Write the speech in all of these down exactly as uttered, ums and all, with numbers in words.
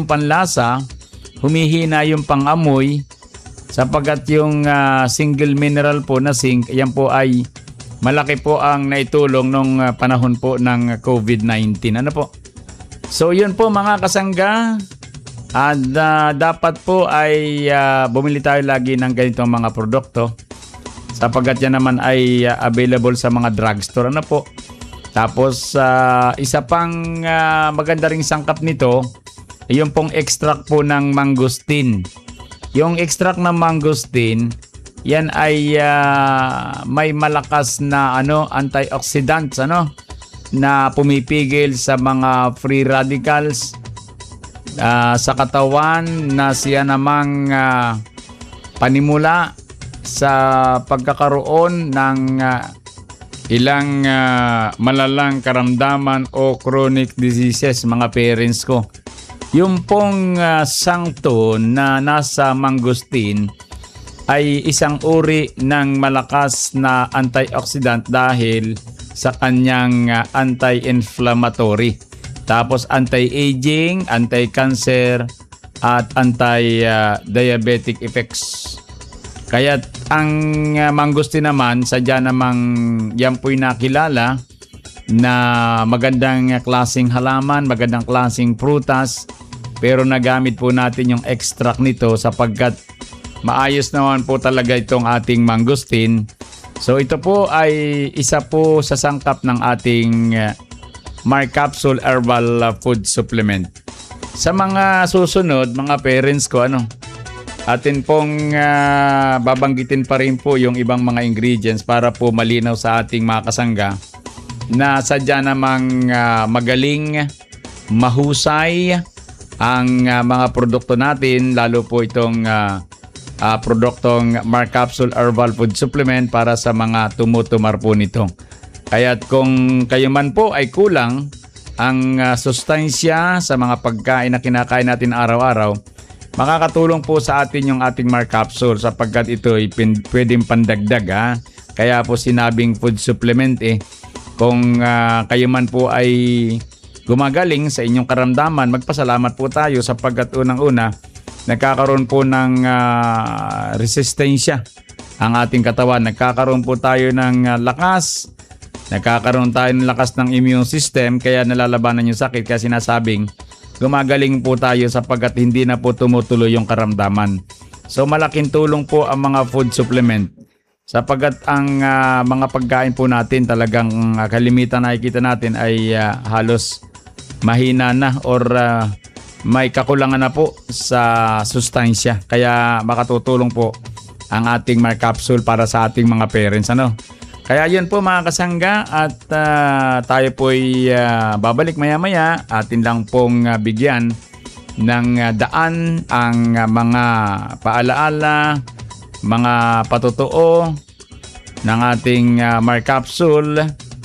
yung panlasa, humihina yung pangamoy, sapagkat yung uh, single mineral po na zinc, yan po ay malaki po ang naitulong nung uh, panahon po ng COVID nineteen. Ano po? So yun po mga kasangga, at uh, dapat po ay uh, bumili tayo lagi ng ganitong mga produkto, sapagkat yan naman ay uh, available sa mga drugstore. Ano po? Tapos uh, isa pang uh, maganda ring sangkap nito, yung pong extract po ng mangosteen. Yung extract ng mangosteen, yan ay uh, may malakas na ano antioxidants, ano, na pumipigil sa mga free radicals uh, sa katawan, na siya namang uh, panimula sa pagkakaroon ng uh, ilang uh, malalang karamdaman o chronic diseases, mga parents ko. Yung pong uh, sangto na nasa mangosteen ay isang uri ng malakas na antioxidant dahil sa kanyang uh, anti-inflammatory. Tapos anti-aging, anti-cancer at anti-diabetic effects. Kaya ang uh, mangosteen naman, sadya namang yan po'y nakilala na magandang klaseng halaman, magandang klaseng prutas, pero nagamit po natin yung extract nito sapagkat maayos naman po talaga itong ating mangosteen. So ito po ay isa po sa sangkap ng ating uh, Mark Capsule Herbal Food Supplement. Sa mga susunod, mga parents ko, ano, atin pong uh, babanggitin pa rin po yung ibang mga ingredients para po malinaw sa ating mga kasangga na sadya namang uh, magaling, mahusay ang uh, mga produkto natin, lalo po itong uh, uh, produktong Mark Capsule Herbal Food Supplement para sa mga tumutumar po nito. Kaya't kung kayo man po ay kulang ang uh, sustansya sa mga pagkain na kinakain natin araw-araw, makakatulong po sa atin yung ating Mark Capsule sapagkat ito ay pin- pwedeng pandagdag. Ha? Kaya po sinabing food supplement eh. Kung uh, kayo man po ay gumagaling sa inyong karamdaman, magpasalamat po tayo sapagkat unang-una, nagkakaroon po ng uh, resistensya ang ating katawan. Nagkakaroon po tayo ng uh, lakas, nagkakaroon tayo ng lakas ng immune system, kaya nalalabanan yung sakit. Kaya sinasabing, gumagaling po tayo sapagkat hindi na po tumutuloy yung karamdaman. So malaking tulong po ang mga food supplement sapagkat ang uh, mga pagkain po natin talagang uh, kalimitan nakikita natin ay uh, halos mahina na or uh, may kakulangan na po sa sustansya. Kaya makatutulong po ang ating Mark Capsule para sa ating mga parents. Ano? Kaya yun po mga kasangga, at uh, tayo po'y uh, babalik maya-maya. Atin lang pong uh, bigyan ng uh, daan ang uh, mga paalaala, mga patotoo ng ating uh, Mark Capsule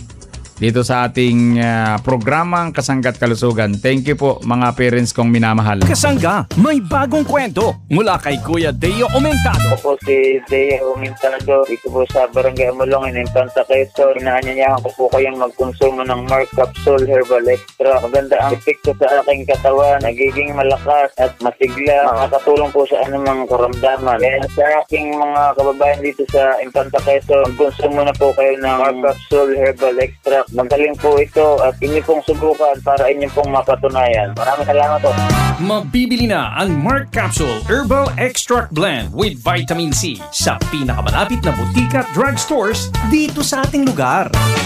dito sa ating uh, programang Kasangga't Kalusugan. Thank you po mga parents kong minamahal. Kasangga, may bagong kwento mula kay Kuya Deo Aumentado. Ako po si Deo Aumentado, dito po sa Barangay Amulong, Infanta, Quezon. Inaanyayahan ko po kayong magkonsumo ng Mark Capsule Herbal Extra. Maganda ang epekto sa aking katawan, nagiging malakas at masigla. Makakatulong po sa anumang karamdaman. Kaya sa aking mga kababayan dito sa Infanta, Quezon, magkonsumo na po kayo ng Mark Capsule Herbal Extra. Magaling po ito at inyo pong subukan para inyo pong mapatunayan. Maraming salamat po. Mabibili na ang Mark Capsule Herbal Extract Blend with Vitamin C sa pinakamalapit na butika at drugstores dito sa ating lugar.